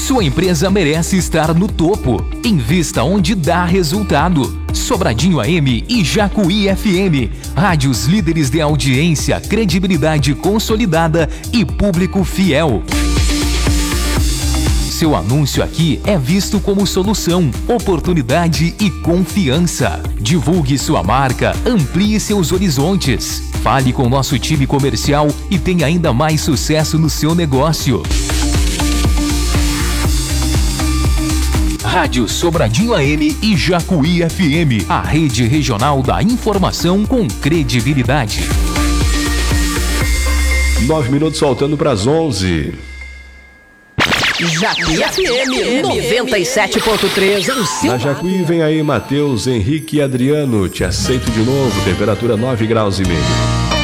Sua empresa merece estar no topo. Invista onde dá resultado. Sobradinho AM e Jacuí FM. Rádios líderes de audiência, credibilidade consolidada e público fiel. Seu anúncio aqui é visto como solução, oportunidade e confiança. Divulgue sua marca, amplie seus horizontes. Fale com nosso time comercial e tenha ainda mais sucesso no seu negócio. Rádio Sobradinho AM e Jacuí FM, a rede regional da informação com credibilidade. 9 minutos faltando para as 11. Jacuí FM 97.3. Na Jacuí vem aí Matheus, Henrique e Adriano. Te aceito de novo, temperatura 9 graus e meio.